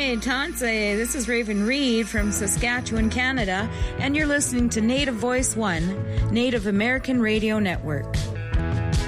Tanse. This is Raven Reed from Saskatchewan, Canada, and you're listening to Native Voice One, Native American Radio Network.